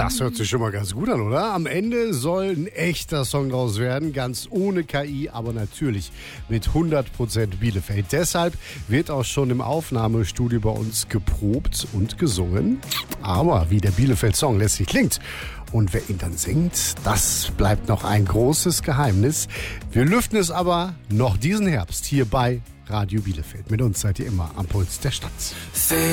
Das hört sich schon mal ganz gut an, oder? Am Ende soll ein echter Song draus werden, ganz ohne KI, aber natürlich mit 100% Bielefeld. Deshalb wird auch schon im Aufnahmestudio bei uns geprobt und gesungen. Aber wie der Bielefeld-Song letztlich klingt und wer ihn dann singt, das bleibt noch ein großes Geheimnis. Wir lüften es aber noch diesen Herbst hier bei Radio Bielefeld. Mit uns seid ihr immer am Puls der Stadt.